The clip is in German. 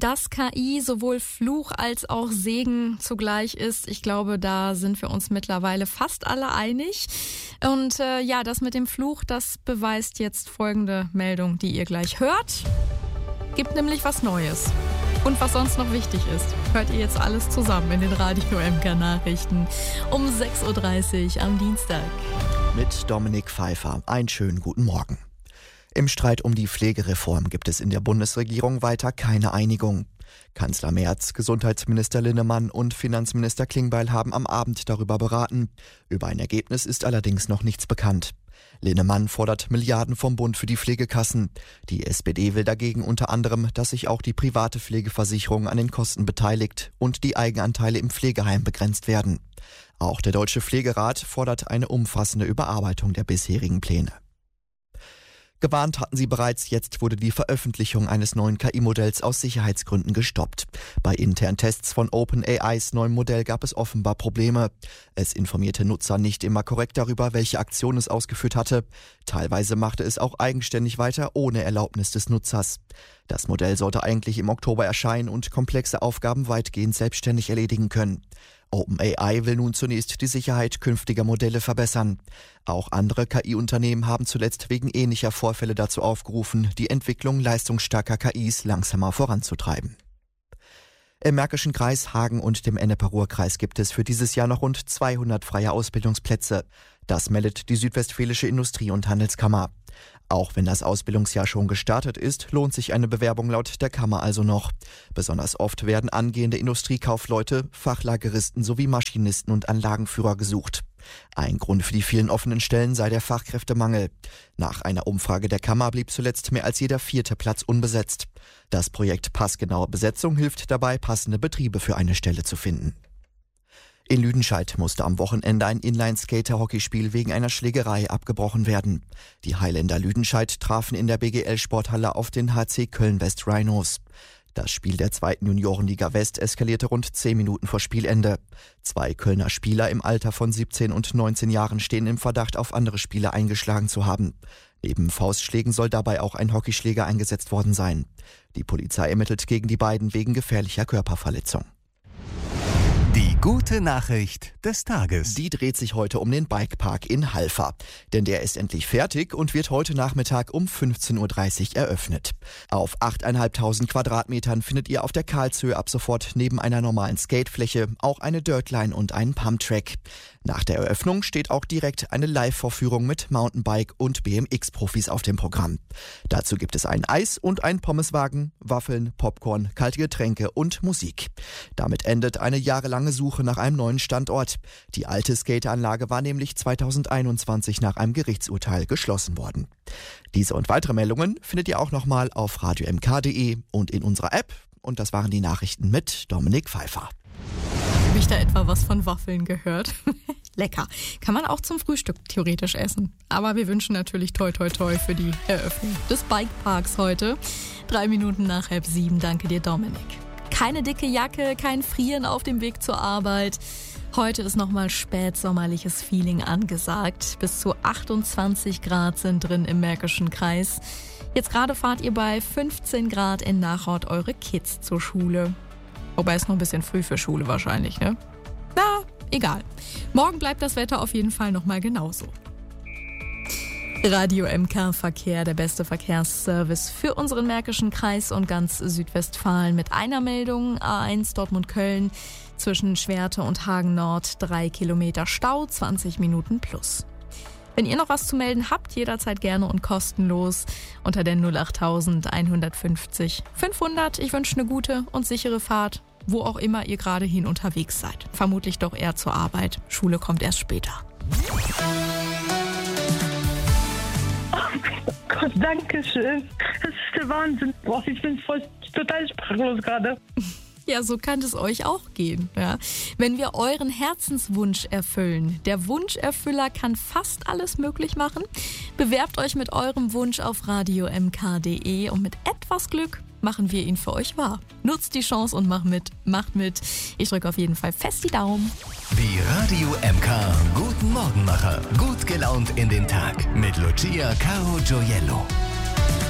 Dass KI sowohl Fluch als auch Segen zugleich ist, ich glaube, da sind wir uns mittlerweile fast alle einig. Und das mit dem Fluch, das beweist jetzt folgende Meldung, die ihr gleich hört. Gibt nämlich was Neues. Und was sonst noch wichtig ist, hört ihr jetzt alles zusammen in den Radio MK Nachrichten um 6.30 Uhr am Dienstag. Mit Dominik Pfeiffer. Einen schönen guten Morgen. Im Streit um die Pflegereform gibt es in der Bundesregierung weiter keine Einigung. Kanzler Merz, Gesundheitsminister Linnemann und Finanzminister Klingbeil haben am Abend darüber beraten. Über ein Ergebnis ist allerdings noch nichts bekannt. Linnemann fordert Milliarden vom Bund für die Pflegekassen. Die SPD will dagegen unter anderem, dass sich auch die private Pflegeversicherung an den Kosten beteiligt und die Eigenanteile im Pflegeheim begrenzt werden. Auch der Deutsche Pflegerat fordert eine umfassende Überarbeitung der bisherigen Pläne. Gewarnt hatten sie bereits, jetzt wurde die Veröffentlichung eines neuen KI-Modells aus Sicherheitsgründen gestoppt. Bei internen Tests von OpenAIs neuem Modell gab es offenbar Probleme. Es informierte Nutzer nicht immer korrekt darüber, welche Aktion es ausgeführt hatte. Teilweise machte es auch eigenständig weiter, ohne Erlaubnis des Nutzers. Das Modell sollte eigentlich im Oktober erscheinen und komplexe Aufgaben weitgehend selbstständig erledigen können. OpenAI will nun zunächst die Sicherheit künftiger Modelle verbessern. Auch andere KI-Unternehmen haben zuletzt wegen ähnlicher Vorfälle dazu aufgerufen, die Entwicklung leistungsstarker KIs langsamer voranzutreiben. Im Märkischen Kreis, Hagen und dem Ennepe-Ruhr-Kreis gibt es für dieses Jahr noch rund 200 freie Ausbildungsplätze. Das meldet die Südwestfälische Industrie- und Handelskammer. Auch wenn das Ausbildungsjahr schon gestartet ist, lohnt sich eine Bewerbung laut der Kammer also noch. Besonders oft werden angehende Industriekaufleute, Fachlageristen sowie Maschinisten und Anlagenführer gesucht. Ein Grund für die vielen offenen Stellen sei der Fachkräftemangel. Nach einer Umfrage der Kammer blieb zuletzt mehr als jeder 4. Platz unbesetzt. Das Projekt Passgenaue Besetzung hilft dabei, passende Betriebe für eine Stelle zu finden. In Lüdenscheid musste am Wochenende ein Inline-Skater-Hockeyspiel wegen einer Schlägerei abgebrochen werden. Die Highlander Lüdenscheid trafen in der BGL-Sporthalle auf den HC Köln-West Rhinos. Das Spiel der 2. Juniorenliga West eskalierte rund 10 Minuten vor Spielende. 2 Kölner Spieler im Alter von 17 und 19 Jahren stehen im Verdacht, auf andere Spieler eingeschlagen zu haben. Neben Faustschlägen soll dabei auch ein Hockeyschläger eingesetzt worden sein. Die Polizei ermittelt gegen die beiden wegen gefährlicher Körperverletzung. Die gute Nachricht des Tages. Die dreht sich heute um den Bikepark in Halver. Denn der ist endlich fertig und wird heute Nachmittag um 15.30 Uhr eröffnet. Auf 8.500 Quadratmetern findet ihr auf der Karlshöhe ab sofort neben einer normalen Skatefläche auch eine Dirtline und einen Pumptrack. Nach der Eröffnung steht auch direkt eine Live-Vorführung mit Mountainbike- und BMX-Profis auf dem Programm. Dazu gibt es ein Eis- und einen Pommeswagen, Waffeln, Popcorn, kalte Getränke und Musik. Damit endet eine jahrelange Suche nach einem neuen Standort. Die alte Skateanlage war nämlich 2021 nach einem Gerichtsurteil geschlossen worden. Diese und weitere Meldungen findet ihr auch nochmal auf radiomk.de und in unserer App. Und das waren die Nachrichten mit Dominik Pfeiffer. Habe ich da etwa was von Waffeln gehört? Lecker. Kann man auch zum Frühstück theoretisch essen. Aber wir wünschen natürlich toi toi toi für die Eröffnung des Bikeparks heute. 3 Minuten nach 6:30. Danke dir, Dominik. Keine dicke Jacke, kein Frieren auf dem Weg zur Arbeit. Heute ist nochmal spätsommerliches Feeling angesagt. Bis zu 28 Grad sind drin im Märkischen Kreis. Jetzt gerade fahrt ihr bei 15 Grad in Nachort eure Kids zur Schule. Wobei es noch ein bisschen früh für Schule wahrscheinlich, ne? Na, egal. Morgen bleibt das Wetter auf jeden Fall nochmal genauso. Radio MK Verkehr, der beste Verkehrsservice für unseren Märkischen Kreis und ganz Südwestfalen mit einer Meldung. A1 Dortmund-Köln zwischen Schwerte und Hagen Nord 3 Kilometer Stau, 20 Minuten plus. Wenn ihr noch was zu melden habt, jederzeit gerne und kostenlos unter der 08000 150 500. Ich wünsche eine gute und sichere Fahrt, wo auch immer ihr gerade hin unterwegs seid. Vermutlich doch eher zur Arbeit. Schule kommt erst später. Oh Gott, danke schön. Das ist der Wahnsinn. Boah, ich bin total sprachlos gerade. Ja, so kann es euch auch gehen. Ja. Wenn wir euren Herzenswunsch erfüllen, der Wunscherfüller kann fast alles möglich machen. Bewerbt euch mit eurem Wunsch auf radiomk.de und mit etwas Glück machen wir ihn für euch wahr. Nutzt die Chance und macht mit. Ich drücke auf jeden Fall fest die Daumen. Die Radio MK Guten Morgenmacher. Gut gelaunt in den Tag mit Lucia Caro Gioiello.